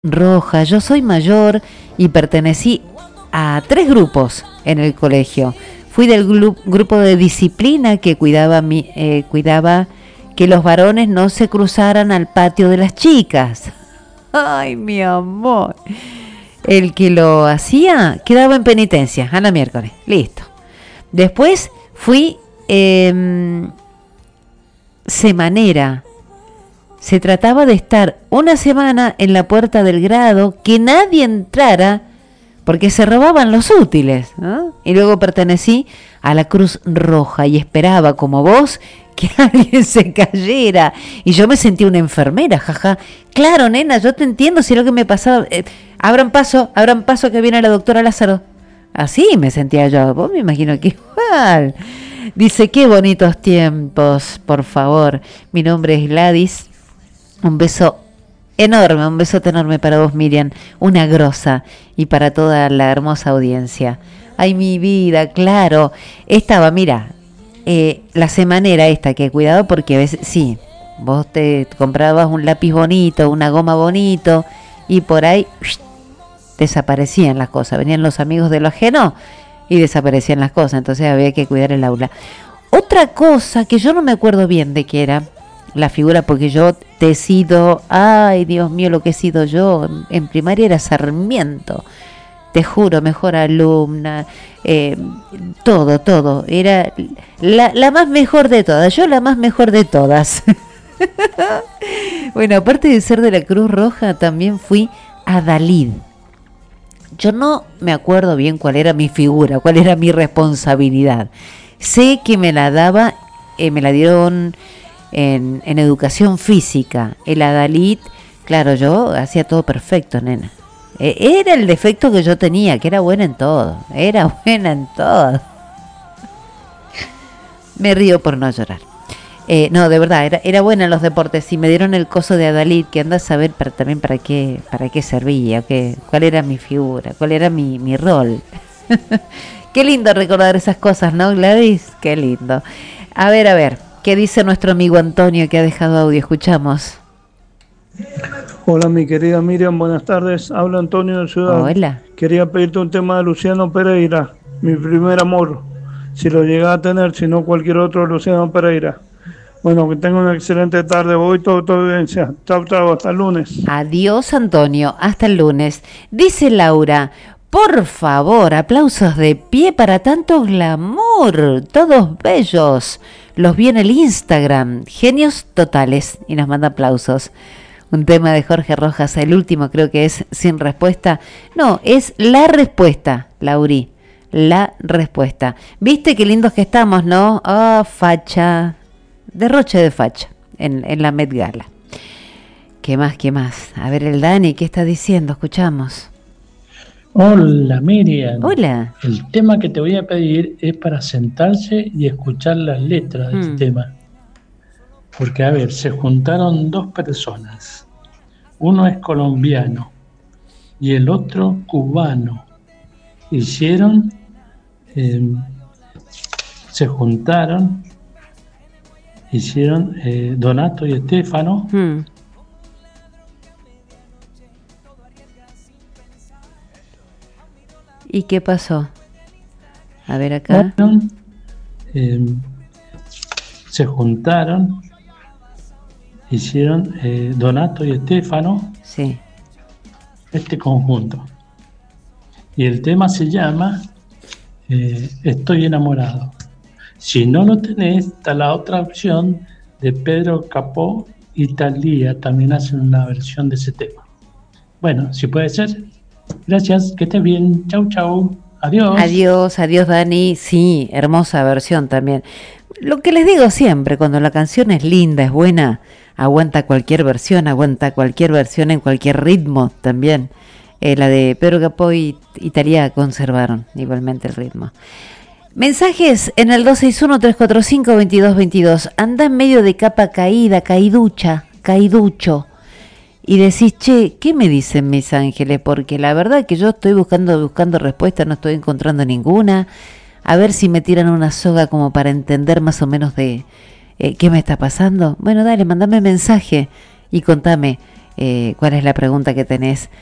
Roja. Yo soy mayor y pertenecí a 3 grupos en el colegio. Fui del grupo de disciplina que cuidaba que los varones no se cruzaran al patio de las chicas. Ay, mi amor. El que lo hacía quedaba en penitencia a la miércoles. Listo. Después fui semanera. Se trataba de estar una semana en la puerta del grado, que nadie entrara porque se robaban los útiles, ¿no? Y luego pertenecí a la Cruz Roja y esperaba, como vos, que alguien se cayera. Y yo me sentí una enfermera, jaja. Claro, nena, yo te entiendo si es lo que me pasaba. Abran paso que viene la doctora Lázaro. Así me sentía yo. Vos me imagino que igual. Dice, qué bonitos tiempos, por favor. Mi nombre es Gladys. Un besote enorme para vos, Miriam, una grosa, y para toda la hermosa audiencia. Ay, mi vida, claro. Estaba, mira, la semanera esta que he cuidado, porque a veces, sí, vos te comprabas un lápiz bonito, una goma bonito, y por ahí desaparecían las cosas. Venían los amigos de lo ajeno y desaparecían las cosas, entonces había que cuidar el aula. Otra cosa que yo no me acuerdo bien de qué era, la figura, porque yo te he sido, ay Dios mío, lo que he sido yo, en primaria era Sarmiento, te juro, mejor alumna, todo, era la más mejor de todas, yo la más mejor de todas. Bueno, aparte de ser de la Cruz Roja, también fui Adalid. Yo no me acuerdo bien cuál era mi figura, cuál era mi responsabilidad. Sé que me la dieron en educación física. El Adalid, claro, yo hacía todo perfecto, nena. Era el defecto que yo tenía, que era buena en todo. Me río por no llorar. No, de verdad, era buena en los deportes. Y me dieron el coso de Adalid, que anda a saber también para qué servía, cuál era mi figura, cuál era mi rol. Qué lindo recordar esas cosas, ¿no, Gladys? Qué lindo. A ver, ¿qué dice nuestro amigo Antonio, que ha dejado audio? Escuchamos. Hola, mi querida Miriam, buenas tardes. Habla Antonio de Ciudad. Hola. Quería pedirte un tema de Luciano Pereira, Mi primer amor. Si lo llega a tener, si no cualquier otro, Luciano Pereira. Bueno, que tenga una excelente tarde. Voy toda tu audiencia. Chao, hasta el lunes. Adiós, Antonio, hasta el lunes. Dice Laura, por favor, aplausos de pie para tanto glamour, todos bellos. Los vi en el Instagram, genios totales, y nos manda aplausos. Un tema de Jorge Rojas, el último creo que es Sin Respuesta. No, es La Respuesta, Lauri, La Respuesta. ¿Viste qué lindos que estamos, no? Ah, facha, derroche de facha en la Met Gala. ¿Qué más? A ver, el Dani, ¿qué está diciendo? Escuchamos. Hola, Miriam. Hola. El tema que te voy a pedir es para sentarse y escuchar las letras del tema. Porque, a ver, se juntaron 2 personas. Uno es colombiano y el otro cubano. Se juntaron, hicieron Donato y Estefano. ¿Y qué pasó? A ver acá. Se juntaron, hicieron Donato y Estefano. Sí. Este conjunto. Y el tema se llama Estoy enamorado. Si no lo tenés, está la otra opción de Pedro Capó y Thalía. También hacen una versión de ese tema. Bueno, si puede ser. Gracias, que estés bien. Chau. Adiós. Adiós, Dani. Sí, hermosa versión también. Lo que les digo siempre, cuando la canción es linda, es buena, aguanta cualquier versión en cualquier ritmo también. La de Pedro Capó y Thalía conservaron igualmente el ritmo. Mensajes en el 261-345-2222. Anda en medio de capa caída, caiducho. Y decís, che, ¿qué me dicen mis ángeles? Porque la verdad que yo estoy buscando respuestas, no estoy encontrando ninguna. A ver si me tiran una soga como para entender más o menos de qué me está pasando. Bueno, dale, mandame mensaje y contame cuál es la pregunta que tenés